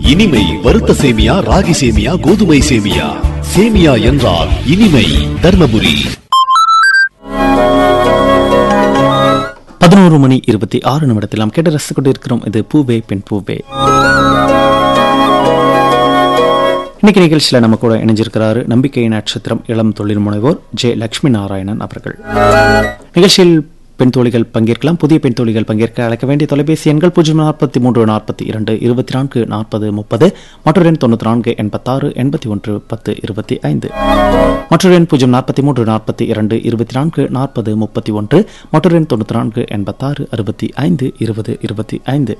இனிமை வறுத்த சேமியா, ராகி சேமியா, கோதுமை சேமியா. சேமியா என்றால் இனிமை. தர்மபுரி. 11:26 நாம் கேட்டு ரசித்துக் கொண்டிருக்கிறோம். இது பூவே பெண் பூவே. இன்னைக்கு நிகழ்ச்சியில் நம்ம கூட இணைஞ்சிருக்கிறாரு நம்பிக்கை நட்சத்திரம் இளம் தொழில் முனைவோர் ஜே லட்சுமி நாராயணன் அவர்கள். நிகழ்ச்சியில் பெண் தோழிகள் பங்கேற்கலாம். புதிய பெண் தோழிகள் பங்கேற்க அழைக்க வேண்டிய தொலைபேசி எண்கள் 04342 மற்றொரு எண் 94 86 81 10 25, மற்றொரு எண் 04342 24 40 31, மற்றொரு எண் 94 86 65 20 25.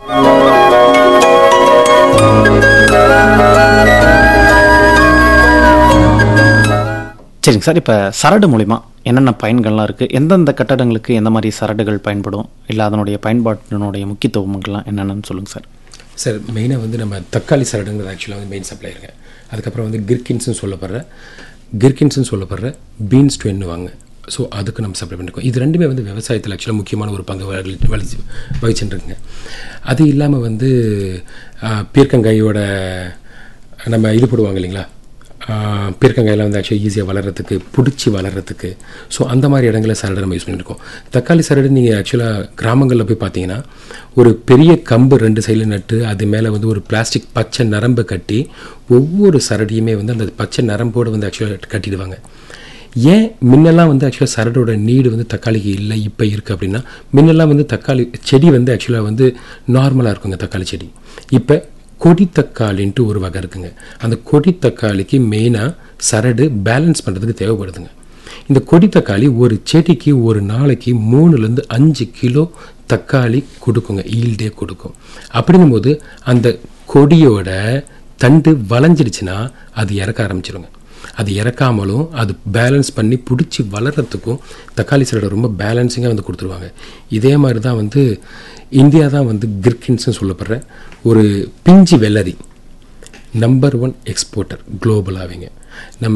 சரிங்க சார், இப்போ சரடு மூலிமா என்னென்ன பயன்கள்லாம் இருக்குது, எந்தெந்த கட்டடங்களுக்கு எந்த மாதிரி சரடுகள் பயன்படும், இல்லை அதனுடைய பயன்பாட்டினுடைய முக்கியத்துவங்கள்லாம் என்னென்னு சொல்லுங்கள் சார். சார் மெயினாக வந்து நம்ம தக்காளி சரடுங்கிறது ஆக்சுவலாக வந்து மெயின் சப்ளையருங்க. அதுக்கப்புறம் வந்து கிர்கின்ஸ்னு சொல்லப்படுற பீன்ஸ் ட்வென்னு வாங்க. ஸோ அதுக்கு நம்ம சப்ளை பண்ணியிருக்கோம். இது ரெண்டுமே வந்து விவசாயத்தில் ஆக்சுவலாக முக்கியமான ஒரு பங்கு வகிச்சுட்டுருக்குங்க. அது இல்லாமல் வந்து பீர்க்கங்காயோட நம்ம இது போடுவாங்க இல்லைங்களா, பீர்க்கங்காயெல்லாம் வந்து ஆக்சுவலாக ஈஸியாக வளர்கிறதுக்கு, பிடிச்சி வளர்கிறதுக்கு. ஸோ அந்த மாதிரி இடங்களில் சரடு நம்ம யூஸ் பண்ணியிருக்கோம். தக்காளி சரடு நீங்கள் ஆக்சுவலாக கிராமங்களில் போய் பார்த்தீங்கன்னா ஒரு பெரிய கம்பு 2 சைடில் நட்டு அது மேலே வந்து ஒரு பிளாஸ்டிக் பச்சை நரம்பை கட்டி ஒவ்வொரு சரடியுமே வந்து அந்த பச்சை நரம்போடு வந்து ஆக்சுவலாக கட்டிடுவாங்க. ஏன் முன்னெல்லாம் வந்து ஆக்சுவலாக சரடோட நீடு வந்து தக்காளிக்கு இல்லை, இப்போ இருக்குது அப்படின்னா, முன்னெல்லாம் வந்து தக்காளி செடி வந்து ஆக்சுவலாக வந்து நார்மலாக இருக்குங்க தக்காளி செடி. இப்போ கொடி தக்காளின்ட்டு ஒரு வகை இருக்குங்க. அந்த கொடி தக்காளிக்கு மெயினாக சரடு பேலன்ஸ் பண்ணுறதுக்கு தேவைப்படுதுங்க. இந்த கொடி தக்காளி ஒரு செடிக்கு ஒரு நாளைக்கு 3 to 5 கிலோ தக்காளி கொடுக்குங்க, ஈல்டே கொடுக்கும். அப்படிங்கும்போது அந்த கொடியோட தண்டு வளைஞ்சிடுச்சுன்னா அது இறக்க ஆரம்பிச்சிருங்க. அது இறக்காமலும் அது பேலன்ஸ் பண்ணி பிடிச்சி வளர்கிறதுக்கும் தக்காளி சரடை ரொம்ப பேலன்ஸிங்காக வந்து கொடுத்துருவாங்க. இதே மாதிரி தான் வந்து இந்தியா தான் வந்து கிர்கின்ஸ்னு சொல்லப்படுற ஒரு பிஞ்சு வெள்ளரி நம்பர் 1 எக்ஸ்போர்ட்டர் குளோபலாகவேங்க. நம்ம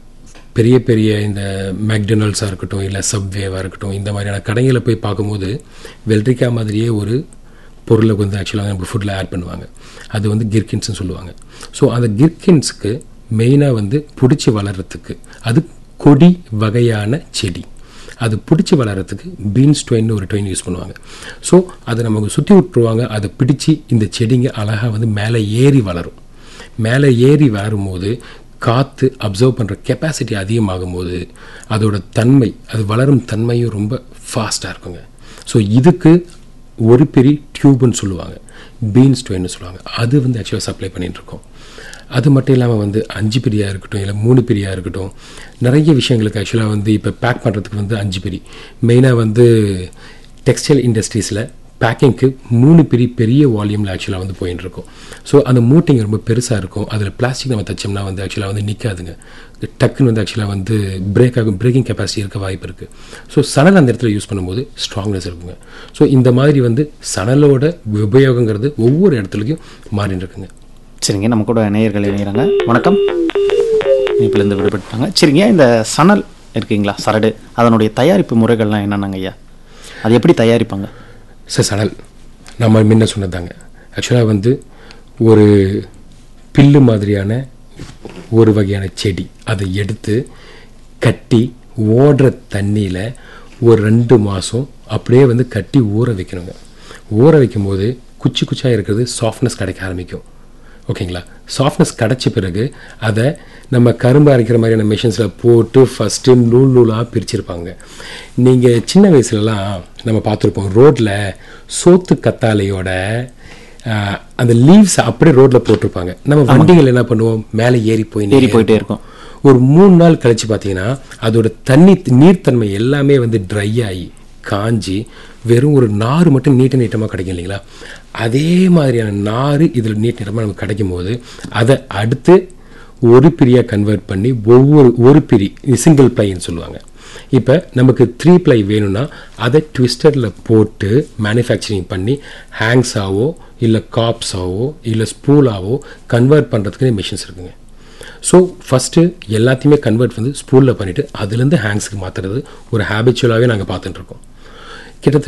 பெரிய பெரிய இந்த மெக்டொனால்ட்ஸாக இருக்கட்டும், இல்லை சப்வேவாக இருக்கட்டும், இந்த மாதிரியான கடைகளை போய் பார்க்கும்போது வெள்ளரிக்காய் மாதிரியே ஒரு பொருளை வந்து ஆக்சுவலாக நம்ம ஃபுட்டில் ஆட் பண்ணுவாங்க. அது வந்து கிர்கின்ஸ்னு சொல்லுவாங்க. ஸோ அந்த கிர்கின்ஸுக்கு மெயினாக வந்து பிடிச்சி வளர்கிறதுக்கு, அது கொடி வகையான செடி, அது பிடிச்சி வளர்கிறதுக்கு பீன்ஸ் ட்வென்னு ஒரு ட்வெயின் யூஸ் பண்ணுவாங்க. ஸோ அதை நமக்கு சுற்றி விட்டுருவாங்க. அதை பிடிச்சி இந்த செடிங்க அழகாக வந்து மேலே ஏறி வளரும். மேலே ஏறி வரும்போது காற்று அப்சர்வ் பண்ணுற கெப்பாசிட்டி அதிகமாகும் போது அதோட தன்மை, அது வளரும் தன்மையும் ரொம்ப ஃபாஸ்ட்டாக இருக்குங்க. ஸோ இதுக்கு ஒரு பெரிய டியூப்னு சொல்லுவாங்க, பீன்ஸ் ட்வென்னு சொல்லுவாங்க. அது வந்து ஆக்சுவலாக சப்ளை பண்ணிகிட்ருக்கோம். அது மட்டும் இல்லாமல் வந்து 5 பிரியாக இருக்கட்டும், இல்லை 3 பிரியாக இருக்கட்டும், நிறைய விஷயங்களுக்கு ஆக்சுவலாக வந்து இப்போ பேக் பண்ணுறதுக்கு வந்து 5 பிரி. மெயினாக வந்து டெக்ஸ்டைல் இண்டஸ்ட்ரீஸில் பேக்கிங்க்கு 3 பிரி பெரிய வால்யூமில் ஆக்சுவலாக வந்து போயின்னு இருக்கும். ஸோ அந்த மூட்டிங் ரொம்ப பெருசாக இருக்கும். அதில் பிளாஸ்டிக் நம்ம தைச்சோம்னா வந்து ஆக்சுவலாக வந்து நிற்காதுங்க. டக்குன்னு வந்து ஆக்சுவலாக வந்து பிரேக்கிங் கெப்பாசிட்டி இருக்க வாய்ப்பு இருக்குது. ஸோ சணல் அந்த இடத்துல யூஸ் பண்ணும்போது ஸ்ட்ராங்னஸ் இருக்குங்க. ஸோ இந்த மாதிரி வந்து சணலோட உபயோகங்கிறது ஒவ்வொரு இடத்துலையும் மாறின்னு இருக்குங்க. சரிங்க, நம்ம கூட நேயர்கள் இணைகிறாங்க. வணக்கம். இணைப்பிலேருந்து விடுபட்டாங்க. சரிங்க, இந்த சணல் இருக்குங்களா, சரடு, அதனுடைய தயாரிப்பு முறைகள்லாம் என்னென்னங்க ஐயா? அது எப்படி தயாரிப்பாங்க சார்? சணல் நம்ம முன்ன சொன்னதாங்க. ஆக்சுவலாக வந்து ஒரு பில்லு மாதிரியான ஒரு வகையான செடி, அதை எடுத்து கட்டி ஓடுற தண்ணியில் ஒரு 2 மாதம் அப்படியே வந்து கட்டி ஊற வைக்கணுங்க. ஊற வைக்கும்போது குச்சி குச்சியாக இருக்கிறது சாஃப்ட்னஸ் கிடைக்க ஆரம்பிக்கும். ஓகேங்களா? சாஃப்ட்னஸ் கிடச்ச பிறகு அதை நம்ம கரும்பு அரைக்கிற மாதிரியான மிஷின்ஸில் போட்டு ஃபஸ்ட்டு நூலாக பிரிச்சிருப்பாங்க. நீங்கள் சின்ன வயசுலலாம் நம்ம பார்த்துருப்போம், ரோட்டில் சோத்து கத்தாழையோட அந்த லீவ்ஸ் அப்படியே ரோட்டில் போட்டிருப்பாங்க. நம்ம வண்டிகள் என்ன பண்ணுவோம், மேலே ஏறி போயிட்டே இருக்கும். ஒரு 3 நாள் கழித்து பார்த்தீங்கன்னா அதோட நீர்த்தன்மை எல்லாமே வந்து ட்ரை ஆகி காஞ்சி வெறும் ஒரு நார் மட்டும் நீட்டமாக கிடைக்கும் இல்லைங்களா? அதே மாதிரியான நார் இதில் நீட்டமாக நமக்கு கிடைக்கும் போது அதை அடுத்து ஒரு பிரியாக கன்வெர்ட் பண்ணி ஒரு பிரி சிங்கிள் பிளைன்னு சொல்லுவாங்க. இப்போ நமக்கு 3 ply வேணும்னா அதை ட்விஸ்டரில் போட்டு மேனுஃபேக்சரிங் பண்ணி ஹேங்ஸாவோ இல்லை காப்ஸாவோ இல்லை ஸ்பூலாவோ கன்வெர்ட் பண்ணுறதுக்கு மிஷின்ஸ் இருக்குங்க. ஸோ ஃபஸ்ட்டு எல்லாத்தையுமே கன்வெர்ட் வந்து ஸ்பூலில் பண்ணிவிட்டு அதுலேருந்து ஹேங்ஸுக்கு மாற்றுறது ஒரு ஹேபிச்சுவலாகவே நாங்கள் பார்த்துட்டுருக்கோம். கிட்டத்தட்ட